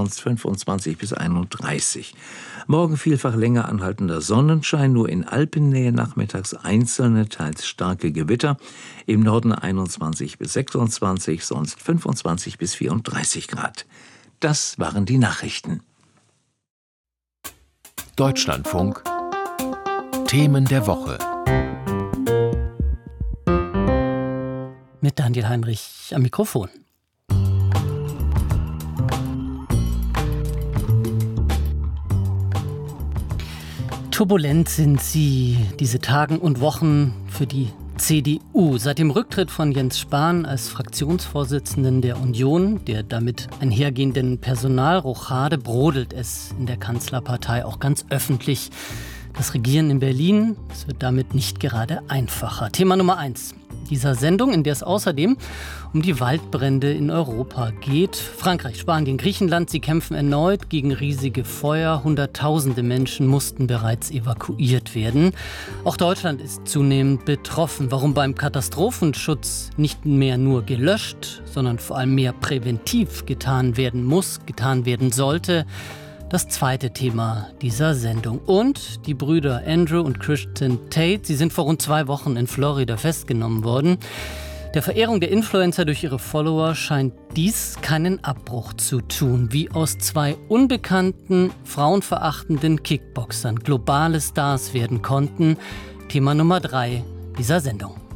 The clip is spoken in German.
sonst 25 bis 31. Morgen vielfach länger anhaltender Sonnenschein, nur in Alpennähe nachmittags einzelne, teils starke Gewitter. Im Norden 21 bis 26, sonst 25 bis 34 Grad. Das waren die Nachrichten. Deutschlandfunk Themen der Woche. Mit Daniel Heinrich am Mikrofon. Turbulent sind diese Tage und Wochen für die CDU. Seit dem Rücktritt von Jens Spahn als Fraktionsvorsitzenden der Union, der damit einhergehenden Personalrochade, brodelt es in der Kanzlerpartei auch ganz öffentlich. Das Regieren in Berlin, es wird damit nicht gerade einfacher. Thema Nummer 1 dieser Sendung, in der es außerdem um die Waldbrände in Europa geht. Frankreich, Spanien, Griechenland, sie kämpfen erneut gegen riesige Feuer. Hunderttausende Menschen mussten bereits evakuiert werden. Auch Deutschland ist zunehmend betroffen. Warum beim Katastrophenschutz nicht mehr nur gelöscht, sondern vor allem mehr präventiv getan werden muss, getan werden sollte. Das zweite Thema dieser Sendung. Und die Brüder Andrew und Christian Tate, sie sind vor rund 2 Wochen in Florida festgenommen worden. Der Verehrung der Influencer durch ihre Follower scheint dies keinen Abbruch zu tun. Wie aus 2 unbekannten, frauenverachtenden Kickboxern globale Stars werden konnten. Thema Nummer 3 dieser Sendung.